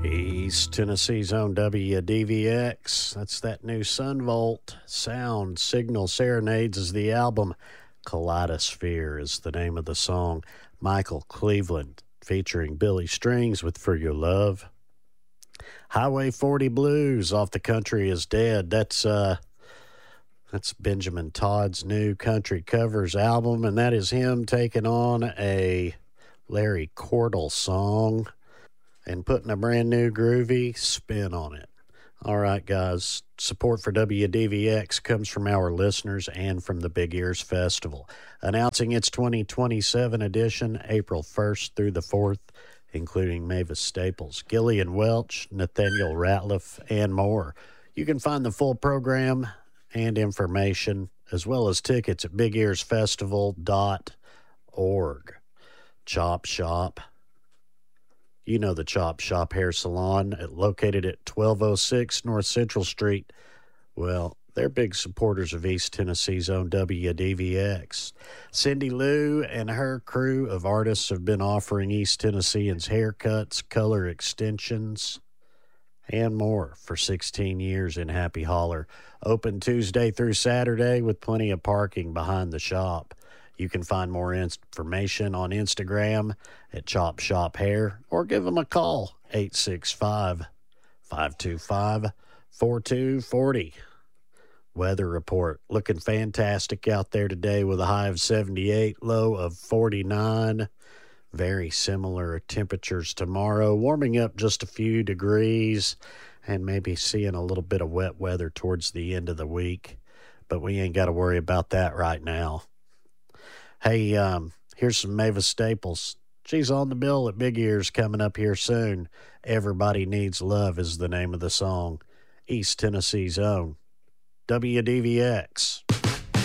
East Tennessee's own WDVX. That's that new Sunvolt sound. Signal Serenades is the album. Kaleidosphere is the name of the song. Michael Cleveland featuring Billy Strings with For Your Love. Highway 40 Blues, Off the Country is Dead. That's Benjamin Todd's new country covers album, and that is him taking on a Larry Cordell song and putting a brand new groovy spin on it. All right, guys, support for WDVX comes from our listeners and from the Big Ears Festival, announcing its 2027 edition April 1st through the 4th, including Mavis Staples, Gillian Welch, Nathaniel Ratliff, and more. You can find the full program and information, as well as tickets at bigearsfestival.org. Chop Shop. You know the Chop Shop Hair Salon, located at 1206 North Central Street. Well, they're big supporters of East Tennessee's own WDVX. Cindy Lou and her crew of artists have been offering East Tennesseans haircuts, color extensions, and more for 16 years in Happy Holler. Open Tuesday through Saturday with plenty of parking behind the shop. You can find more information on Instagram at Chop Shop Hair or give them a call, 865-525-4240. Weather report, looking fantastic out there today with a high of 78, low of 49. Very similar temperatures tomorrow, warming up just a few degrees and maybe seeing a little bit of wet weather towards the end of the week. But we ain't got to worry about that right now. Hey, here's some Mavis Staples. She's on the bill at Big Ears coming up here soon. Everybody Needs Love is the name of the song. East Tennessee's own WDVX.